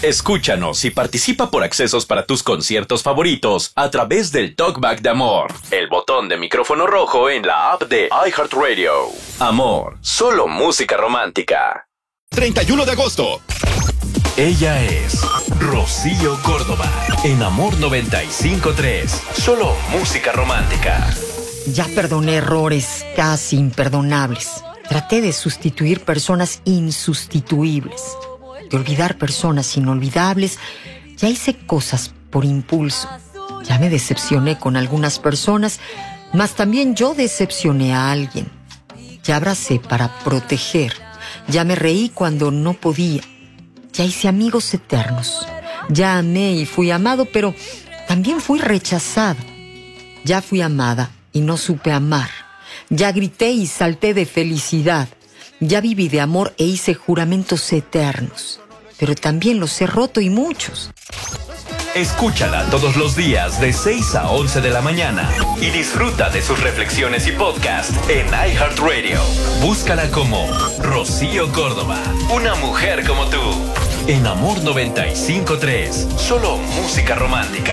Escúchanos y participa por accesos para tus conciertos favoritos a través del Talkback de Amor, el botón de micrófono rojo en la app de iHeartRadio. Amor, solo música romántica. 31 de agosto. Ella es Rocío Córdoba en Amor 95.3, solo música romántica. Ya perdoné errores casi imperdonables. Traté de sustituir personas insustituibles, de olvidar personas inolvidables. Ya hice cosas por impulso. Ya me decepcioné con algunas personas, mas también yo decepcioné a alguien. Ya abracé para proteger. Ya me reí cuando no podía. Ya hice amigos eternos. Ya amé y fui amado, pero también fui rechazado. Ya fui amada y no supe amar. Ya grité y salté de felicidad. Ya viví de amor e hice juramentos eternos. Pero también los he roto y muchos. Escúchala todos los días de 6 a 11 de la mañana y disfruta de sus reflexiones y podcast en iHeartRadio. Búscala como Rocío Córdoba, una mujer como tú. En Amor 95.3, solo música romántica.